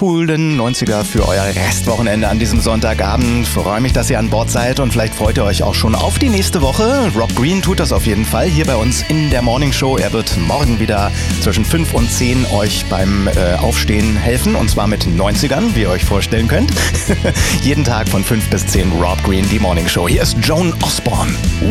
coolen 90er für euer Restwochenende an diesem Sonntagabend. Freue mich, dass ihr an Bord seid und vielleicht freut ihr euch auch schon auf die nächste Woche. Rob Green tut das auf jeden Fall hier bei uns in der Morning Show. Er wird morgen wieder zwischen 5 und 10 euch beim Aufstehen helfen und zwar mit 90ern, wie ihr euch vorstellen könnt. Jeden Tag von 5 bis 10 Rob Green, die Morning Show. Hier ist Joan Osborne.